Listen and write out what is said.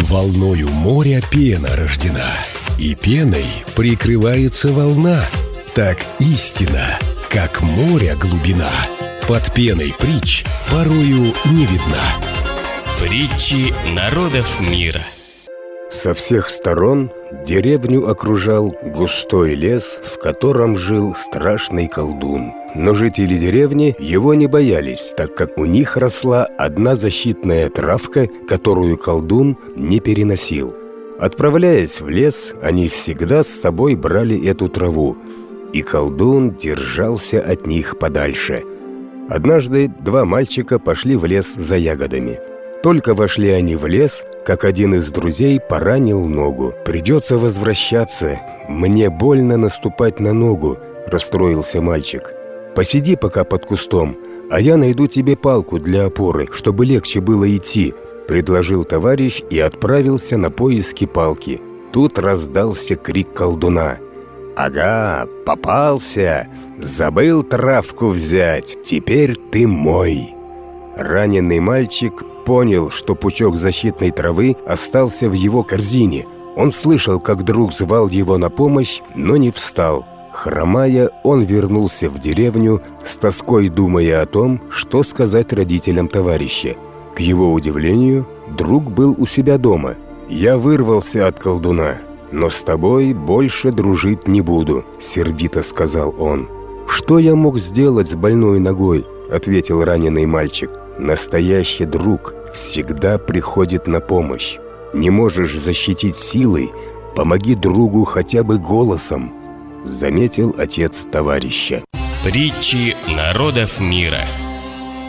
Волною моря пена рождена, и пеной прикрывается волна. Так истина, как море глубина, под пеной притч порою не видна. Притчи народов мира. Со всех сторон деревню окружал густой лес, в котором жил страшный колдун. Но жители деревни его не боялись, так как у них росла одна защитная травка, которую колдун не переносил. Отправляясь в лес, они всегда с собой брали эту траву, и колдун держался от них подальше. Однажды два мальчика пошли в лес за ягодами. Только вошли они в лес, как один из друзей поранил ногу. «Придется возвращаться, мне больно наступать на ногу», – расстроился мальчик. «Посиди пока под кустом, а я найду тебе палку для опоры, чтобы легче было идти», – предложил товарищ и отправился на поиски палки. Тут раздался крик колдуна. «Ага, попался! Забыл травку взять, теперь ты мой!» Раненый мальчик понял, что пучок защитной травы остался в его корзине. Он слышал, как друг звал его на помощь, но не встал. Хромая, он вернулся в деревню, с тоской думая о том, что сказать родителям товарища. К его удивлению, друг был у себя дома. «Я вырвался от колдуна, но с тобой больше дружить не буду», — сердито сказал он. «Что я мог сделать с больной ногой?» — ответил раненый мальчик. «Настоящий друг всегда приходит на помощь. Не можешь защитить силой, помоги другу хотя бы голосом», — заметил отец товарища. Притчи народов мира.